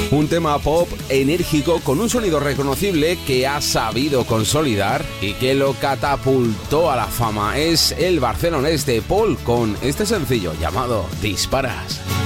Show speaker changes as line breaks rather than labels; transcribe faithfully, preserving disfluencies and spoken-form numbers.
Un tema pop enérgico con un sonido reconocible que ha sabido consolidar y que lo catapultó a la fama. Es el barcelonés de Paul con este sencillo llamado Disparas.